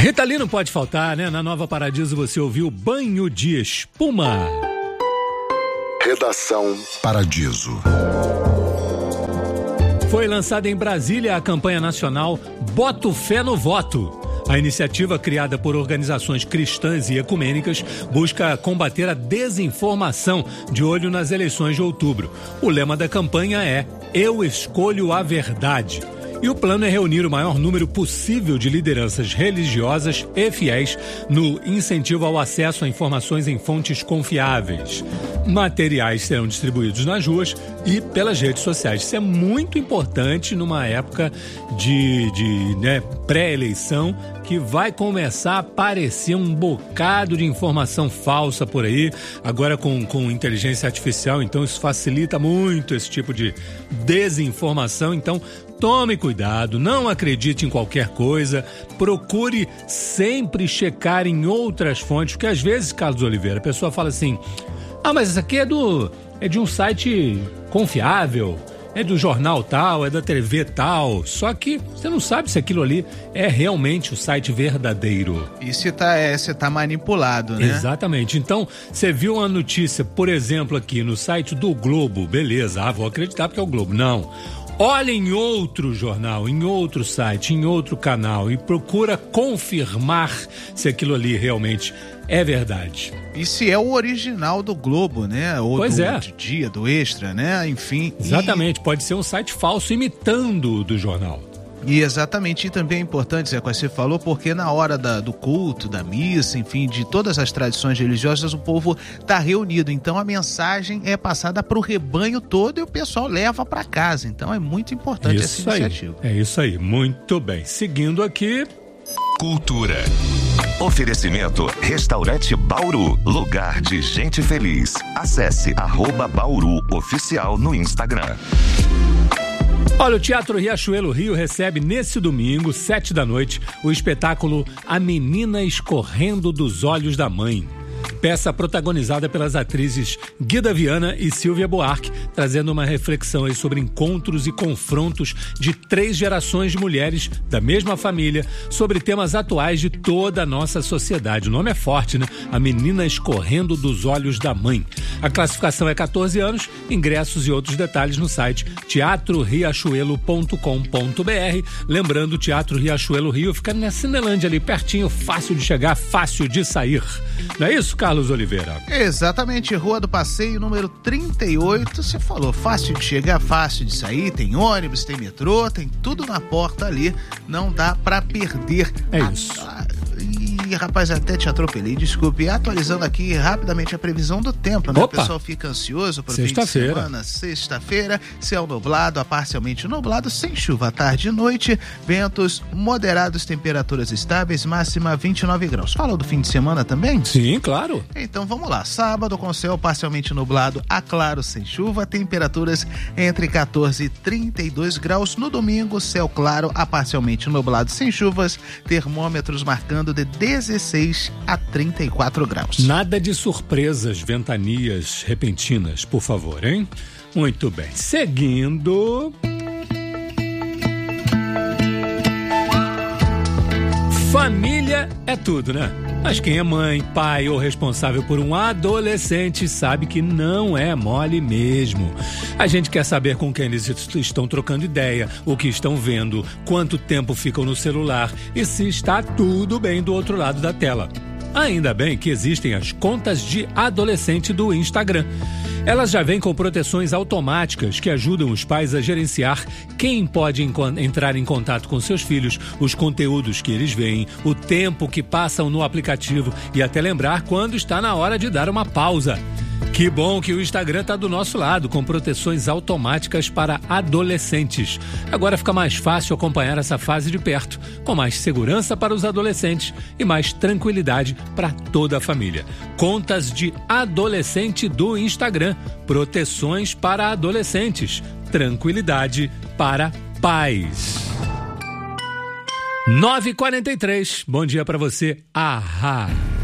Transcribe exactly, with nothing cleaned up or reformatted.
Rita Lee não pode faltar, né? Na Nova Paradiso você ouviu Banho de Espuma. Redação Paradiso. Foi lançada em Brasília a campanha nacional Boto Fé no Voto. A iniciativa, criada por organizações cristãs e ecumênicas, busca combater a desinformação de olho nas eleições de outubro. O lema da campanha é Eu Escolho a Verdade. E o plano é reunir o maior número possível de lideranças religiosas e fiéis no incentivo ao acesso a informações em fontes confiáveis. Materiais serão distribuídos nas ruas e pelas redes sociais. Isso é muito importante numa época de, de né, pré-eleição, que vai começar a aparecer um bocado de informação falsa por aí, agora com, com inteligência artificial, então isso facilita muito esse tipo de desinformação. Então, tome cuidado, não acredite em qualquer coisa, procure sempre checar em outras fontes, porque às vezes, Carlos Oliveira, a pessoa fala assim, ah, mas isso aqui é, do, é de um site confiável, é do jornal tal, é da T V tal, só que você não sabe se aquilo ali é realmente o site verdadeiro. E se tá, é, se tá manipulado, né? Exatamente. Então, você viu uma notícia, por exemplo, aqui no site do Globo, beleza, ah, vou acreditar porque é o Globo. Não. Olha em outro jornal, em outro site, em outro canal e procura confirmar se aquilo ali realmente é verdade. E se é o original do Globo, né? Ou pois do é. Dia, do Extra, né? Enfim. Exatamente, e... pode ser um site falso imitando o do jornal. E exatamente, e também é importante, Zé, como você falou, porque na hora da, do culto, da missa, enfim, de todas as tradições religiosas, o povo está reunido. Então a mensagem é passada para o rebanho todo e o pessoal leva para casa. Então é muito importante isso essa iniciativa. Aí, é isso aí, muito bem. Seguindo aqui... Cultura. Oferecimento Restaurante Bauru, lugar de gente feliz. Acesse arroba Bauru Oficial no Instagram. Olha, o Teatro Riachuelo Rio recebe nesse domingo, sete da noite, o espetáculo A Menina Escorrendo dos Olhos da Mãe. Peça protagonizada pelas atrizes Guida Viana e Silvia Buarque, trazendo uma reflexão aí sobre encontros e confrontos de três gerações de mulheres da mesma família sobre temas atuais de toda a nossa sociedade. O nome é forte, né? A Menina Escorrendo dos Olhos da Mãe. A classificação é catorze anos, ingressos e outros detalhes no site teatro riachuelo ponto com ponto b r. Lembrando, o Teatro Riachuelo Rio fica na Cinelândia ali, pertinho, fácil de chegar, fácil de sair. Não é isso, Carlos Oliveira? Exatamente, Rua do Passeio, número trinta e oito. Você falou, fácil de chegar, fácil de sair, tem ônibus, tem metrô, tem tudo na porta ali, não dá pra perder. É a, isso. A, e, rapaz, até te atropelei, desculpe. Atualizando aqui rapidamente a previsão do tempo, né? Opa. O pessoal fica ansioso pro fim de semana. Sexta-feira, céu nublado a parcialmente nublado, sem chuva à tarde e noite, ventos moderados, temperaturas estáveis, máxima vinte e nove graus. Fala do fim de semana também? Sim, claro. Então vamos lá, sábado com céu parcialmente nublado a claro sem chuva, temperaturas entre catorze e trinta e dois graus. No domingo, céu claro a parcialmente nublado sem chuvas, termômetros marcando de dezesseis a trinta e quatro graus. Nada de surpresas, ventanias repentinas, por favor, hein? Muito bem. Seguindo... Família é tudo, né? Mas quem é mãe, pai ou responsável por um adolescente sabe que não é mole mesmo. A gente quer saber com quem eles estão trocando ideia, o que estão vendo, quanto tempo ficam no celular e se está tudo bem do outro lado da tela. Ainda bem que existem as contas de adolescente do Instagram. Elas já vêm com proteções automáticas que ajudam os pais a gerenciar quem pode enco- entrar em contato com seus filhos, os conteúdos que eles veem, o tempo que passam no aplicativo e até lembrar quando está na hora de dar uma pausa. Que bom que o Instagram está do nosso lado, com proteções automáticas para adolescentes. Agora fica mais fácil acompanhar essa fase de perto, com mais segurança para os adolescentes e mais tranquilidade para toda a família. Contas de adolescente do Instagram, proteções para adolescentes, tranquilidade para pais. nove e quarenta e três, bom dia para você. Ahá!